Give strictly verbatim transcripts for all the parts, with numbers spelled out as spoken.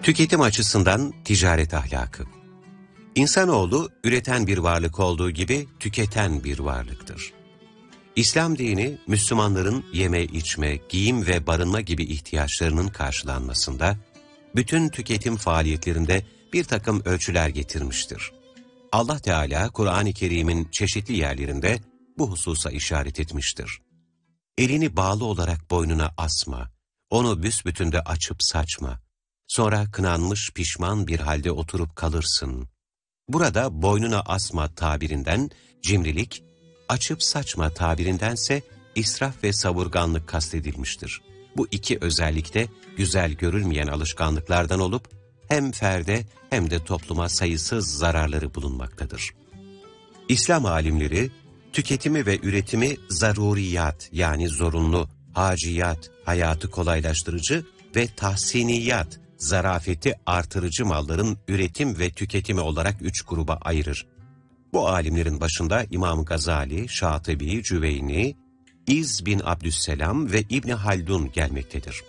Tüketim açısından ticaret ahlakı. İnsanoğlu üreten bir varlık olduğu gibi tüketen bir varlıktır. İslam dini, Müslümanların yeme, içme, giyim ve barınma gibi ihtiyaçlarının karşılanmasında, bütün tüketim faaliyetlerinde bir takım ölçüler getirmiştir. Allah Teala, Kur'an-ı Kerim'in çeşitli yerlerinde bu hususa işaret etmiştir. Elini bağlı olarak boynuna asma, onu büsbütün de açıp saçma, sonra kınanmış pişman bir halde oturup kalırsın. Burada boynuna asma tabirinden cimrilik, açıp saçma tabirindense israf ve savurganlık kastedilmiştir. Bu iki özellik de güzel görülmeyen alışkanlıklardan olup hem ferde hem de topluma sayısız zararları bulunmaktadır. İslam alimleri tüketimi ve üretimi zaruriyat yani zorunlu, haciyat, hayatı kolaylaştırıcı ve tahsiniyat, zarafeti artırıcı malların üretim ve tüketimi olarak üç gruba ayırır. Bu alimlerin başında İmam Gazali, Şatibi, Cüveyni, İz bin Abdüsselam ve İbni Haldun gelmektedir.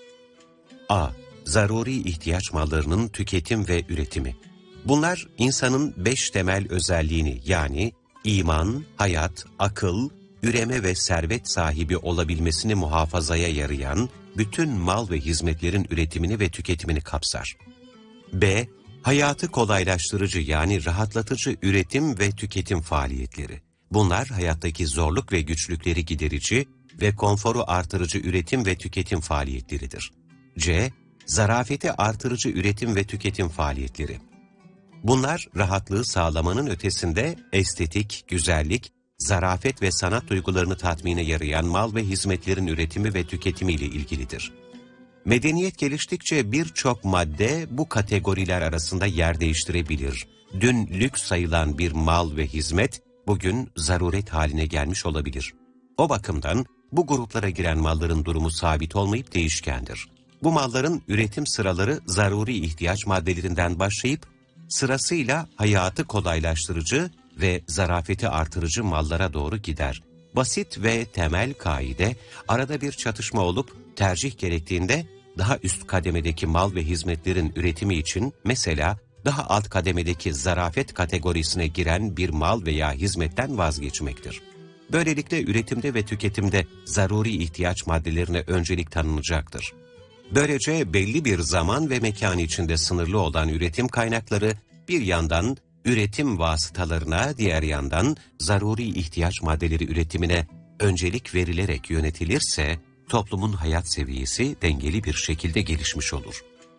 A. Zaruri ihtiyaç mallarının tüketim ve üretimi. Bunlar insanın beş temel özelliğini yani iman, hayat, akıl, üreme ve servet sahibi olabilmesini muhafazaya yarayan bütün mal ve hizmetlerin üretimini ve tüketimini kapsar. B. Hayatı kolaylaştırıcı yani rahatlatıcı üretim ve tüketim faaliyetleri. Bunlar hayattaki zorluk ve güçlükleri giderici ve konforu artırıcı üretim ve tüketim faaliyetleridir. C. Zarafeti artırıcı üretim ve tüketim faaliyetleri. Bunlar rahatlığı sağlamanın ötesinde estetik, güzellik, zarafet ve sanat duygularını tatmine yarayan mal ve hizmetlerin üretimi ve tüketimiyle ilgilidir. Medeniyet geliştikçe birçok madde bu kategoriler arasında yer değiştirebilir. Dün lüks sayılan bir mal ve hizmet bugün zaruret haline gelmiş olabilir. O bakımdan bu gruplara giren malların durumu sabit olmayıp değişkendir. Bu malların üretim sıraları zaruri ihtiyaç maddelerinden başlayıp sırasıyla hayatı kolaylaştırıcı ve zarafeti artırıcı mallara doğru gider. Basit ve temel kaide, arada bir çatışma olup tercih gerektiğinde daha üst kademedeki mal ve hizmetlerin üretimi için mesela daha alt kademedeki zarafet kategorisine giren bir mal veya hizmetten vazgeçmektir. Böylelikle üretimde ve tüketimde zaruri ihtiyaç maddelerine öncelik tanınacaktır. Böylece belli bir zaman ve mekan içinde sınırlı olan üretim kaynakları bir yandan üretim vasıtalarına, diğer yandan zaruri ihtiyaç maddeleri üretimine öncelik verilerek yönetilirse, toplumun hayat seviyesi dengeli bir şekilde gelişmiş olur.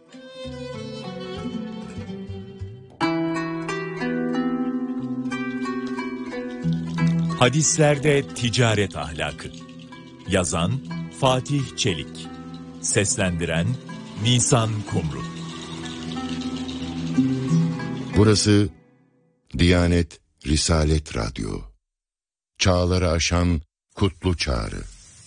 Hadislerde ticaret ahlakı. Yazan Fatih Çelik. Seslendiren Nisan Kumru. Burası Diyanet Risalet Radyo. Çağları aşan kutlu çağrı.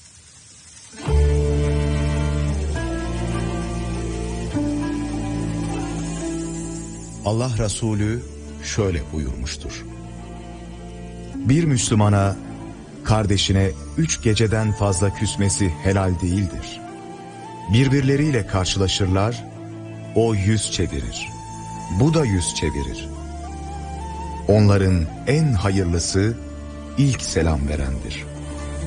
Allah Resulü şöyle buyurmuştur. Bir Müslümana, kardeşine üç geceden fazla küsmesi helal değildir. Birbirleriyle karşılaşırlar, o yüz çevirir, bu da yüz çevirir. Onların en hayırlısı ilk selam verendir.